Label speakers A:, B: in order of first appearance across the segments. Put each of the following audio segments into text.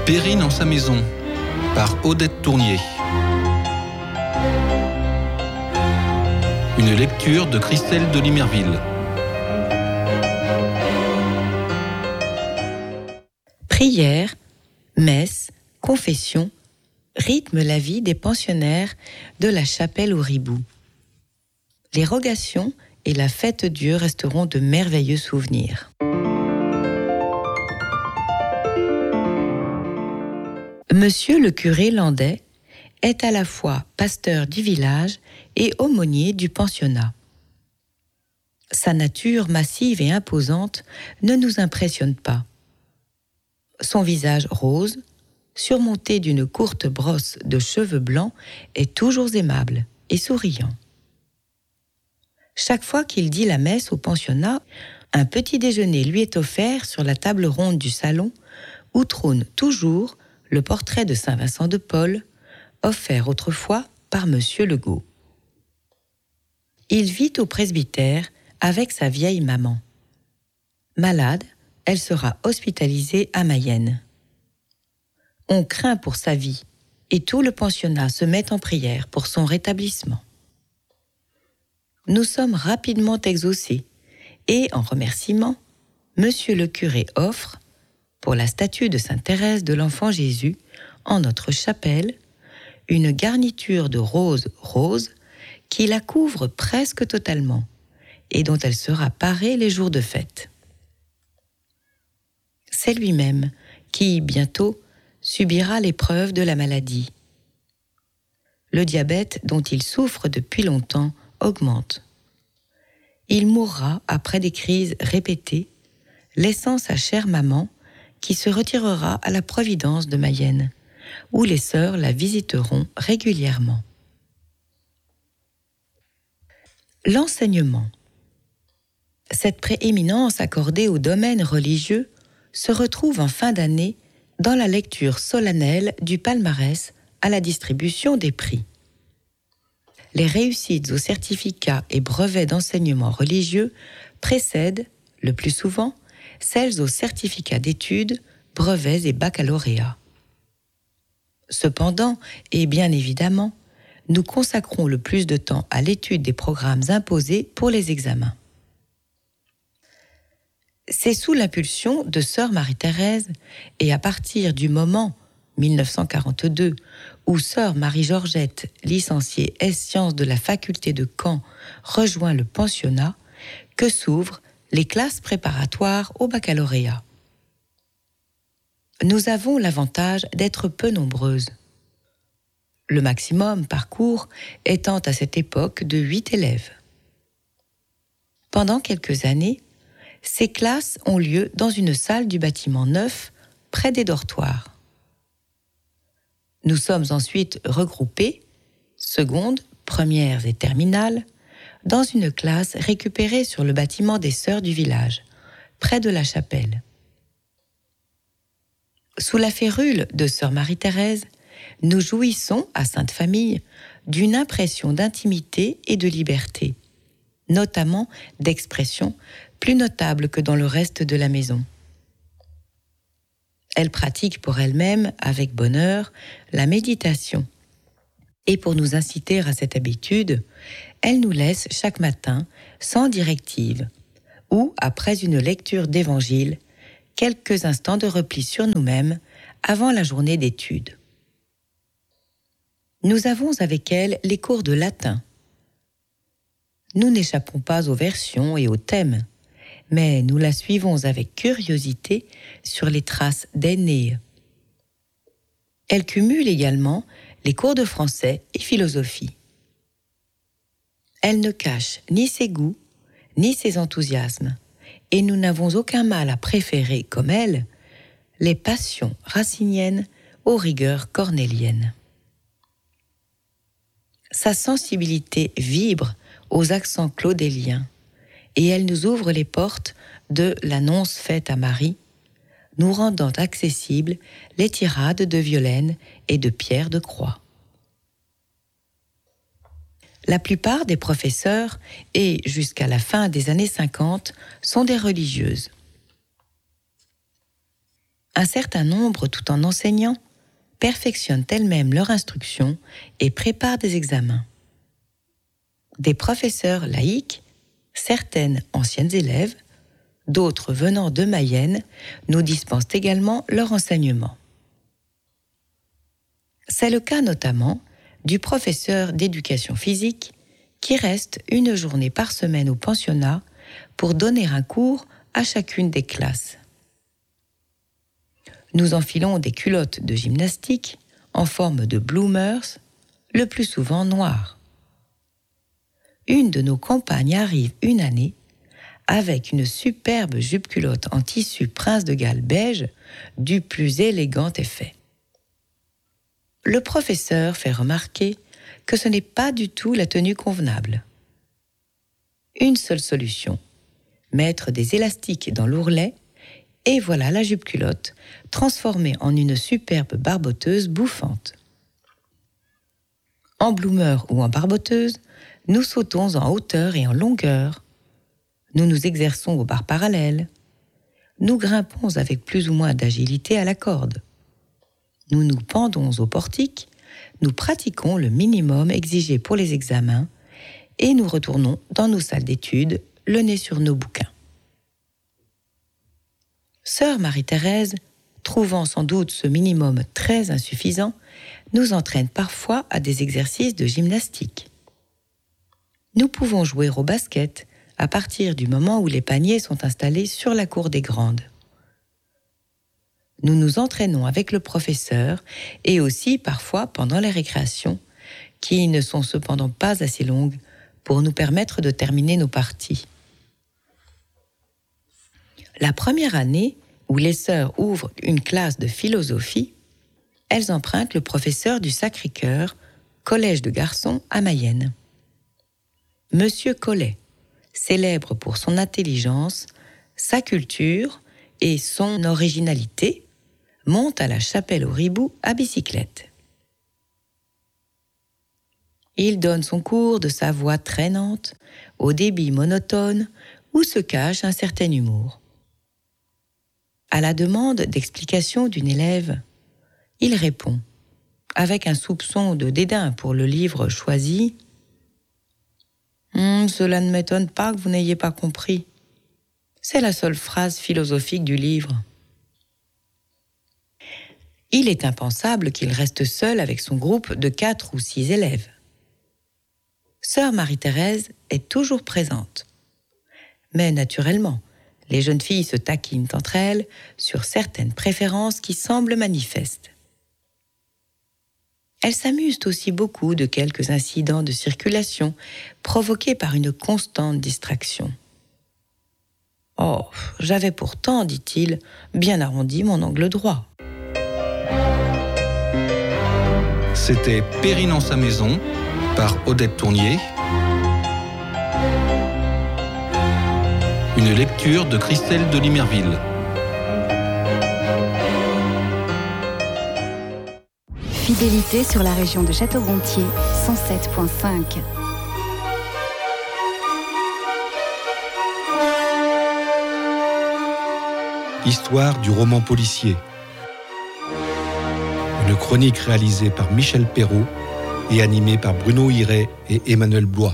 A: Perrine en sa maison, par Odette Tournier. Une lecture de Christelle de Limerville.
B: Prière, messe, confession rythment la vie des pensionnaires de la chapelle au Ribou. Les rogations et la fête Dieu resteront de merveilleux souvenirs. Monsieur le curé Landais est à la fois pasteur du village et aumônier du pensionnat. Sa nature massive et imposante ne nous impressionne pas. Son visage rose, surmonté d'une courte brosse de cheveux blancs, est toujours aimable et souriant. Chaque fois qu'il dit la messe au pensionnat, un petit déjeuner lui est offert sur la table ronde du salon où trône toujours le portrait de Saint Vincent de Paul, offert autrefois par Monsieur Legault. Il vit au presbytère avec sa vieille maman. Malade, elle sera hospitalisée à Mayenne. On craint pour sa vie et tout le pensionnat se met en prière pour son rétablissement. Nous sommes rapidement exaucés et, en remerciement, Monsieur le curé offre, pour la statue de Sainte Thérèse de l'Enfant Jésus, en notre chapelle, une garniture de rose rose qui la couvre presque totalement et dont elle sera parée les jours de fête. C'est lui-même qui, bientôt, subira l'épreuve de la maladie. Le diabète dont il souffre depuis longtemps augmente. Il mourra après des crises répétées, laissant sa chère maman qui se retirera à la Providence de Mayenne, où les sœurs la visiteront régulièrement. L'enseignement. Cette prééminence accordée au domaine religieux se retrouve en fin d'année dans la lecture solennelle du palmarès à la distribution des prix. Les réussites aux certificats et brevets d'enseignement religieux précèdent, le plus souvent, celles aux certificats d'études, brevets et baccalauréats. Cependant, et bien évidemment, nous consacrons le plus de temps à l'étude des programmes imposés pour les examens. C'est sous l'impulsion de sœur Marie-Thérèse et à partir du moment 1942 où sœur Marie-Georgette, licenciée ès-sciences de la faculté de Caen, rejoint le pensionnat, que s'ouvrent les classes préparatoires au baccalauréat. Nous avons l'avantage d'être peu nombreuses. Le maximum par cours étant à cette époque de 8 élèves. Pendant quelques années, ces classes ont lieu dans une salle du bâtiment neuf, près des dortoirs. Nous sommes ensuite regroupés, secondes, premières et terminales, dans une classe récupérée sur le bâtiment des sœurs du village, près de la chapelle. Sous la férule de sœur Marie-Thérèse, nous jouissons, à Sainte-Famille, d'une impression d'intimité et de liberté, notamment d'expression plus notable que dans le reste de la maison. Elle pratique pour elle-même, avec bonheur, la méditation. Et pour nous inciter à cette habitude, elle nous laisse chaque matin, sans directive, ou, après une lecture d'évangile, quelques instants de repli sur nous-mêmes avant la journée d'études. Nous avons avec elle les cours de latin. Nous n'échappons pas aux versions et aux thèmes, mais nous la suivons avec curiosité sur les traces d'Énée. Elle cumule également les cours de français et philosophie. Elle ne cache ni ses goûts, ni ses enthousiasmes, et nous n'avons aucun mal à préférer, comme elle, les passions raciniennes aux rigueurs cornéliennes. Sa sensibilité vibre aux accents claudéliens, et elle nous ouvre les portes de l'annonce faite à Marie, nous rendant accessibles les tirades de Violaine et de Pierre de Croix. La plupart des professeurs, et jusqu'à la fin des années 50, sont des religieuses. Un certain nombre, tout en enseignant, perfectionnent elles-mêmes leur instruction et préparent des examens. Des professeurs laïcs, certaines anciennes élèves, d'autres venant de Mayenne, nous dispensent également leur enseignement. C'est le cas notamment du professeur d'éducation physique qui reste une journée par semaine au pensionnat pour donner un cours à chacune des classes. Nous enfilons des culottes de gymnastique en forme de bloomers, le plus souvent noires. Une de nos compagnes arrive une année avec une superbe jupe-culotte en tissu Prince de Galles beige du plus élégant effet. Le professeur fait remarquer que ce n'est pas du tout la tenue convenable. Une seule solution, mettre des élastiques dans l'ourlet, et voilà la jupe-culotte transformée en une superbe barboteuse bouffante. En bloomer ou en barboteuse, nous sautons en hauteur et en longueur. Nous nous exerçons aux barres parallèles. Nous grimpons avec plus ou moins d'agilité à la corde. Nous nous pendons au portique, nous pratiquons le minimum exigé pour les examens et nous retournons dans nos salles d'études, le nez sur nos bouquins. Sœur Marie-Thérèse, trouvant sans doute ce minimum très insuffisant, nous entraîne parfois à des exercices de gymnastique. Nous pouvons jouer au basket à partir du moment où les paniers sont installés sur la cour des grandes. Nous nous entraînons avec le professeur et aussi parfois pendant les récréations, qui ne sont cependant pas assez longues pour nous permettre de terminer nos parties. La première année où les sœurs ouvrent une classe de philosophie, elles empruntent le professeur du Sacré-Cœur, collège de garçons à Mayenne. Monsieur Collet, célèbre pour son intelligence, sa culture et son originalité, monte à la chapelle au Ribou à bicyclette. Il donne son cours de sa voix traînante, au débit monotone, où se cache un certain humour. À la demande d'explication d'une élève, il répond, avec un soupçon de dédain pour le livre choisi, « Cela ne m'étonne pas que vous n'ayez pas compris. C'est la seule phrase philosophique du livre. » Il est impensable qu'il reste seul avec son groupe de 4 ou 6 élèves. Sœur Marie-Thérèse est toujours présente. Mais naturellement, les jeunes filles se taquinent entre elles sur certaines préférences qui semblent manifestes. Elles s'amusent aussi beaucoup de quelques incidents de circulation provoqués par une constante distraction. « Oh, j'avais pourtant, dit-il, bien arrondi mon angle droit. »
A: C'était Perrine en sa maison, par Odette Tournier. Une lecture de Christelle de Limerville.
C: Fidélité sur la région de Château-Gontier, 107.5.
D: Histoire du roman policier. Une chronique réalisée par Michel Perrault et animée par Bruno Hiret et Emmanuel Blois.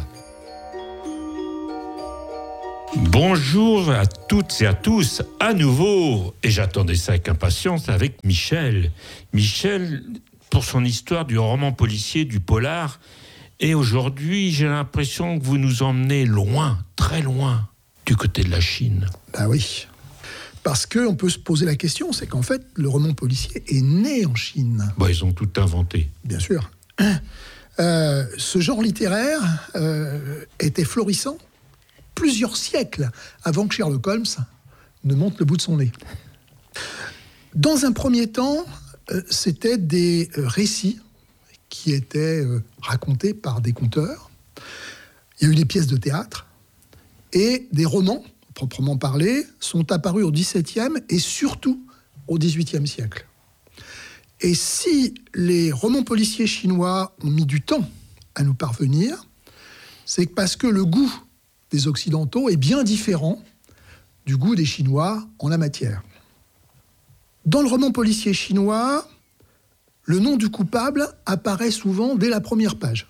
E: Bonjour à toutes et à tous, à nouveau, et j'attendais ça avec impatience avec Michel. Michel, pour son histoire du roman policier, du polar, et aujourd'hui, j'ai l'impression que vous nous emmenez loin, très loin, du côté de la Chine.
F: Ben oui, parce qu'on peut se poser la question, c'est qu'en fait, le roman policier est né en Chine.
E: Bon, ils ont tout inventé.
F: Bien sûr. Ce genre littéraire était florissant plusieurs siècles avant que Sherlock Holmes ne monte le bout de son nez. Dans un premier temps, c'était des récits qui étaient racontés par des conteurs. Il y a eu des pièces de théâtre et des romans, proprement parlés, sont apparus au XVIIe et surtout au XVIIIe siècle. Et si les romans policiers chinois ont mis du temps à nous parvenir, c'est parce que le goût des Occidentaux est bien différent du goût des Chinois en la matière. Dans le roman policier chinois, le nom du coupable apparaît souvent dès la première page.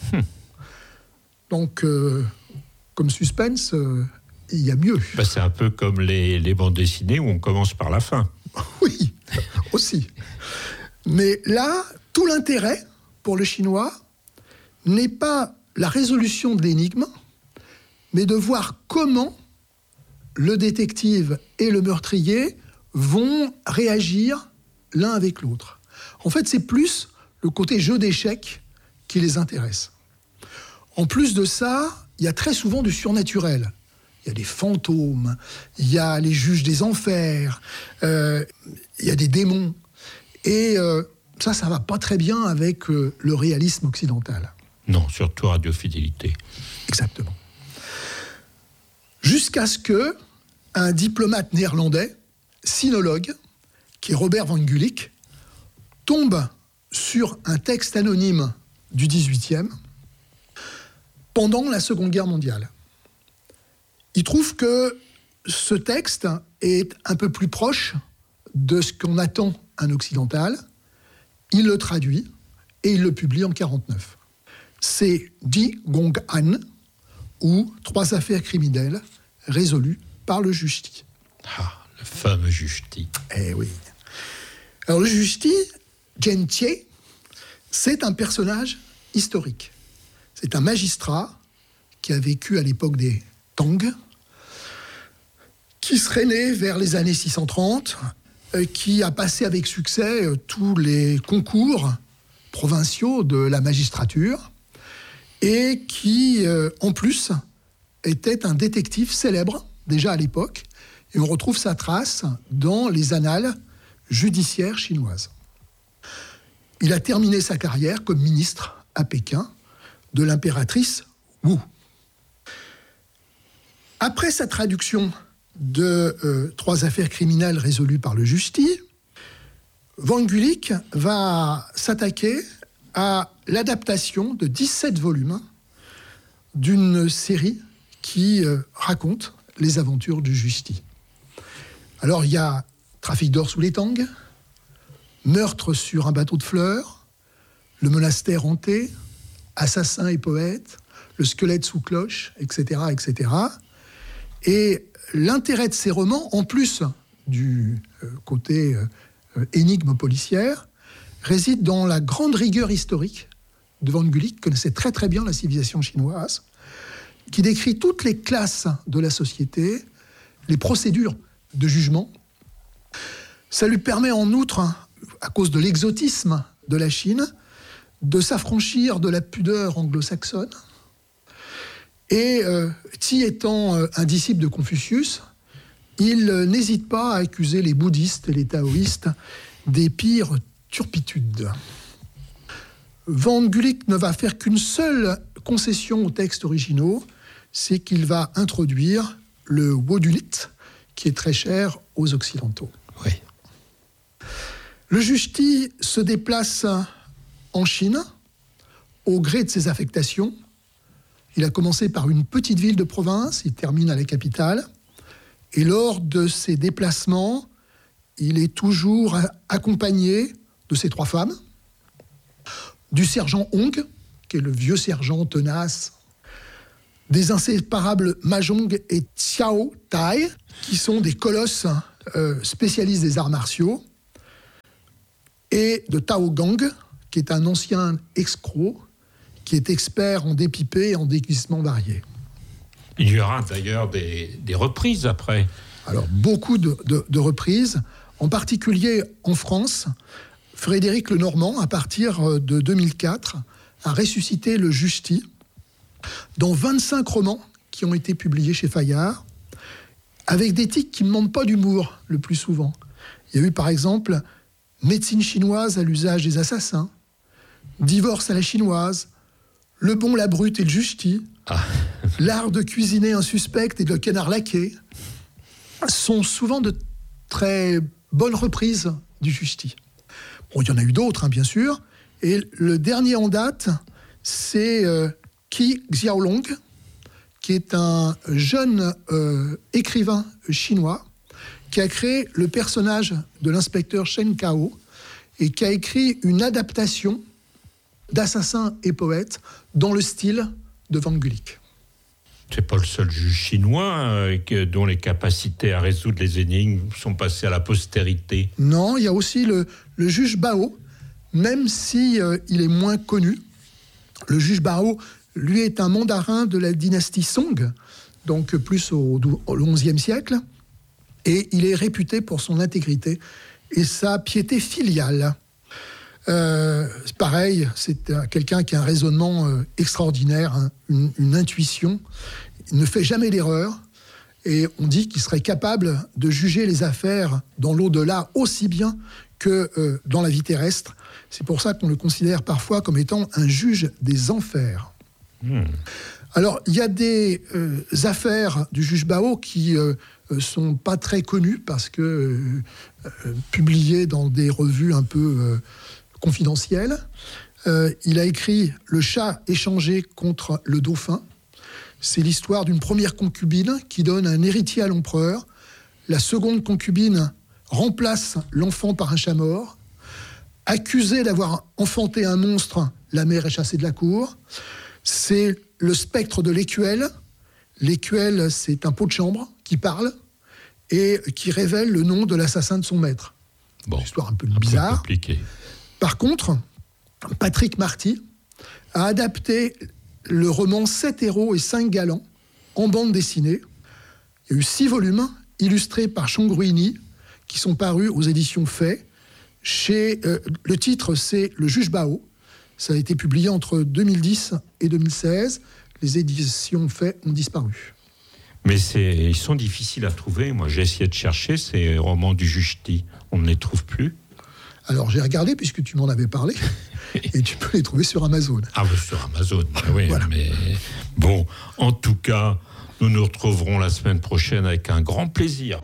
F: Donc, comme suspense, il y a mieux.
E: C'est un peu comme les bandes dessinées où on commence par la fin.
F: Oui, aussi. Mais là, tout l'intérêt pour le Chinois n'est pas la résolution de l'énigme, mais de voir comment le détective et le meurtrier vont réagir l'un avec l'autre. En fait, c'est plus le côté jeu d'échecs qui les intéresse. En plus de ça, il y a très souvent du surnaturel. Il y a des fantômes, il y a les juges des enfers, il y a des démons. Et ça ne va pas très bien avec le réalisme occidental.
E: Non, surtout Radio Fidélité.
F: Exactement. Jusqu'à ce qu'un diplomate néerlandais, sinologue, qui est Robert van Gulik, tombe sur un texte anonyme du XVIIIe pendant la Seconde Guerre mondiale. Il trouve que ce texte est un peu plus proche de ce qu'on attend un occidental. Il le traduit et il le publie en 1949. C'est Di Gong An, ou 3 affaires criminelles résolues par le juge Ti.
E: Ah, le fameux juge Ti.
F: Eh oui. Alors le juge Ti, Jen Tie, c'est un personnage historique. C'est un magistrat qui a vécu à l'époque des Tang, qui serait né vers les années 630, qui a passé avec succès tous les concours provinciaux de la magistrature, et qui, en plus, était un détective célèbre, déjà à l'époque, et on retrouve sa trace dans les annales judiciaires chinoises. Il a terminé sa carrière comme ministre à Pékin de l'impératrice Wu. Après sa traduction de 3 affaires criminelles résolues par le juge Ti, Van Gulik va s'attaquer à l'adaptation de 17 volumes d'une série qui raconte les aventures du juge Ti. Alors il y a Trafic d'or sous les Tang, Meurtre sur un bateau de fleurs, Le monastère hanté, Assassin et poète, Le squelette sous cloche, etc., etc. Et l'intérêt de ces romans, en plus du côté énigme policière, réside dans la grande rigueur historique de Van Gulik, qui connaissait très très bien la civilisation chinoise, qui décrit toutes les classes de la société, les procédures de jugement. Ça lui permet en outre, à cause de l'exotisme de la Chine, de s'affranchir de la pudeur anglo-saxonne. Et Ti étant un disciple de Confucius, il n'hésite pas à accuser les bouddhistes et les taoïstes des pires turpitudes. Van Gulik ne va faire qu'une seule concession aux textes originaux, c'est qu'il va introduire le wodunit, qui est très cher aux Occidentaux.
E: Oui.
F: Le juge Ti se déplace en Chine au gré de ses affectations. Il a commencé par une petite ville de province, il termine à la capitale. Et lors de ses déplacements, il est toujours accompagné de ses 3 femmes, du sergent Hong, qui est le vieux sergent tenace, des inséparables Mahjong et Xiao Tai, qui sont des colosses spécialistes des arts martiaux, et de Tao Gang, qui est un ancien escroc, qui est expert en dépipé et en déguisement variés.
E: Il y aura d'ailleurs des reprises après.
F: Alors, beaucoup de reprises, en particulier en France. Frédéric Lenormand, à partir de 2004, a ressuscité le juge Ti dans 25 romans qui ont été publiés chez Fayard, avec des titres qui ne manquent pas d'humour le plus souvent. Il y a eu par exemple Médecine chinoise à l'usage des assassins, Divorce à la chinoise, Le bon, la brute et le juge Ti, L'art de cuisiner un suspect et le canard laqué, sont souvent de très bonnes reprises du juge Ti. Bon, il y en a eu d'autres, bien sûr. Et le dernier en date, c'est Qi Xiaolong, qui est un jeune écrivain chinois qui a créé le personnage de l'inspecteur Shen Kao et qui a écrit une adaptation d'Assassin et poète dans le style de Van Gulik.
E: C'est pas le seul juge chinois dont les capacités à résoudre les énigmes sont passées à la postérité.
F: Non, il y a aussi le juge Bao, même si il est moins connu. Le juge Bao, lui, est un mandarin de la dynastie Song, donc plus au XIe siècle, et il est réputé pour son intégrité et sa piété filiale. Pareil, c'est quelqu'un qui a un raisonnement extraordinaire, hein, une intuition. Il ne fait jamais d'erreur. Et on dit qu'il serait capable de juger les affaires dans l'au-delà aussi bien que dans la vie terrestre. C'est pour ça qu'on le considère parfois comme étant un juge des enfers. Alors, il y a des affaires du juge Bao qui sont pas très connues parce que publiées dans des revues un peu confidentielles. Il a écrit « Le chat échangé contre le dauphin ». C'est l'histoire d'une première concubine qui donne un héritier à l'empereur. La seconde concubine remplace l'enfant par un chat mort. Accusée d'avoir enfanté un monstre, la mère est chassée de la cour. C'est le spectre de l'écuelle. L'écuelle, c'est un pot de chambre qui parle et qui révèle le nom de l'assassin de son maître.
E: Bon,
F: une histoire un peu bizarre.
E: Compliqué.
F: Par contre, Patrick Marty a adapté le roman 7 héros et 5 galants en bande dessinée. Il y a eu 6 volumes illustrés par Chongruini qui sont parus aux éditions Fay. Le titre, c'est Le juge Bao. Ça a été publié entre 2010 et 2016. Les éditions Fay ont disparu.
E: Mais ils sont difficiles à trouver. Moi, j'ai essayé de chercher ces romans du juge Ti. On ne les trouve plus.
F: Alors, j'ai regardé, puisque tu m'en avais parlé, et tu peux les trouver sur Amazon.
E: Ah, sur Amazon, oui.
F: Voilà.
E: Mais bon, en tout cas, nous nous retrouverons la semaine prochaine avec un grand plaisir.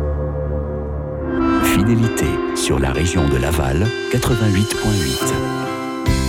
G: Fidélité sur la région de Laval, 88.8.